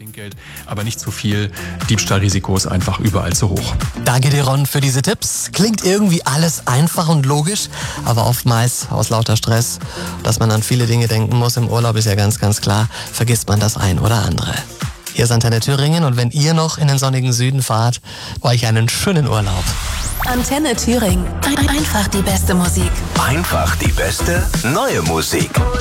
Trinkgeld, aber nicht zu viel. Diebstahlrisiko ist einfach überall zu hoch. Danke dir, Ron, für diese Tipps. Klingt irgendwie alles einfach und logisch, aber oftmals aus lauter Stress, dass man an viele Dinge denken muss im Urlaub, ist ja ganz, ganz klar, vergisst man das ein oder andere. Hier ist Antenne Thüringen und wenn ihr noch in den sonnigen Süden fahrt, euch einen schönen Urlaub. Antenne Thüringen. Einfach die beste Musik. Einfach die beste neue Musik.